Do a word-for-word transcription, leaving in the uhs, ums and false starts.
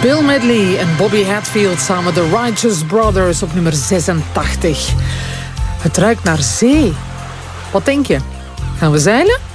Bill Medley en Bobby Hatfield samen de Righteous Brothers op nummer zesentachtig. Het ruikt naar zee. Wat denk je? Gaan we zeilen?